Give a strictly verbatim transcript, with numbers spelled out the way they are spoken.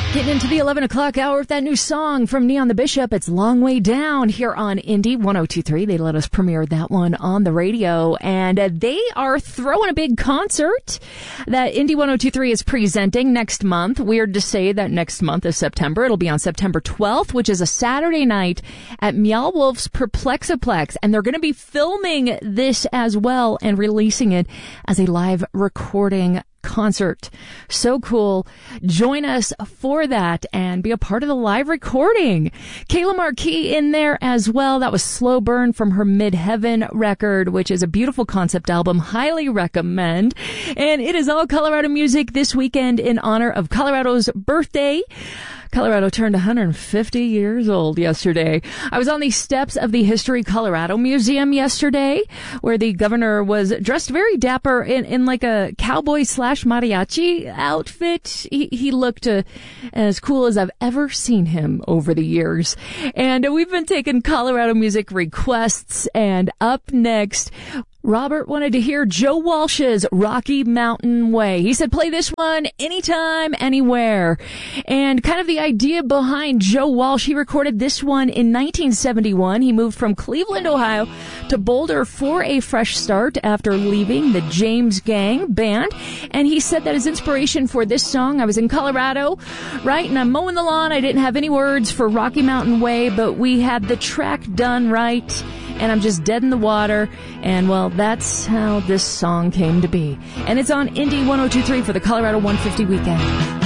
Getting into the eleven o'clock hour with that new song from Neon the Bishop. It's Long Way Down here on Indie one oh two point three. They let us premiere that one on the radio. And uh, they are throwing a big concert that Indie one oh two point three is presenting next month. Weird to say that next month is September. It'll be on September twelfth, which is a Saturday night at Meow Wolf's Perplexiplex. And they're going to be filming this as well and releasing it as a live recording concert. So cool. Join us for that and be a part of the live recording. Kayla Marquis in there as well. That was Slow Burn from her Midheaven record, which is a beautiful concept album. Highly recommend. And it is all Colorado music this weekend in honor of Colorado's birthday. Colorado turned one hundred fifty years old yesterday. I was on the steps of the History Colorado Museum yesterday, where the governor was dressed very dapper in, in like a cowboy slash mariachi outfit. He, he looked uh, as cool as I've ever seen him over the years. And we've been taking Colorado music requests, and up next, Robert wanted to hear Joe Walsh's Rocky Mountain Way. He said, play this one anytime, anywhere. And kind of the idea behind Joe Walsh, he recorded this one in nineteen seventy-one. He moved from Cleveland, Ohio to Boulder for a fresh start after leaving the James Gang band. And he said that his inspiration for this song, I was in Colorado, right, and I'm mowing the lawn. I didn't have any words for Rocky Mountain Way, but we had the track done right. And I'm just dead in the water. And, well, that's how this song came to be. And it's on Indie one oh two point three for the Colorado one fifty weekend.